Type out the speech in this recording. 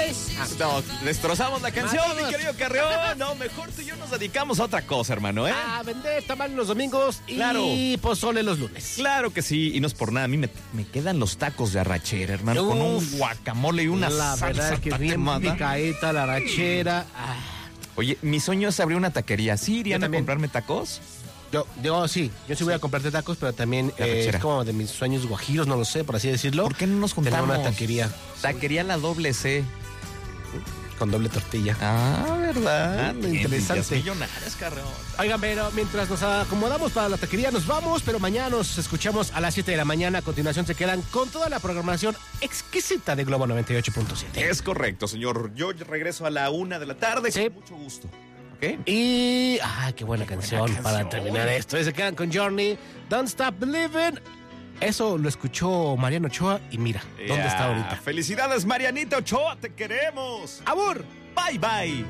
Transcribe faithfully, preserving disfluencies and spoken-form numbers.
lunes. Ah. No, destrozamos la canción, Vamos. mi querido Carreón. No, mejor tú y yo nos dedicamos a otra cosa, hermano, ¿eh? A vender tamal los domingos y Claro. pozole los lunes. Claro que sí, y no es por nada. A mí me, me quedan los tacos de arrachera, hermano, Uf. con un guacamole y una La salsa verdad que bien tatemada. picadita, la rachera. Ah. Oye, mi sueño es abrir una taquería. ¿Sí irían Yo a también. comprarme tacos? Yo, yo sí, yo sí voy a comprarte tacos, pero también La eh, rachera. es como de mis sueños guajiros, no lo sé, por así decirlo. ¿Por qué no nos Tener juntamos? una taquería Taquería La Doble C. con doble tortilla. Ah, ¿verdad? Mm, interesante. Envidias millonarias, Carreón. Oigan, pero mientras nos acomodamos para la taquería, nos vamos, pero mañana nos escuchamos a las siete de la mañana. A continuación se quedan con toda la programación exquisita de Globo noventa y ocho punto siete. Es correcto, señor. Yo regreso a la una de la tarde Sí. con mucho gusto. ¿Ok? Y... ¡ah, qué buena, canción, canción. para terminar esto! Y se quedan con Journey, Don't Stop Believing. Eso lo escuchó Mariano Ochoa y mira, ¿dónde Ya. está ahorita? Felicidades, Marianita Ochoa, te queremos. ¡Abur! Bye, bye.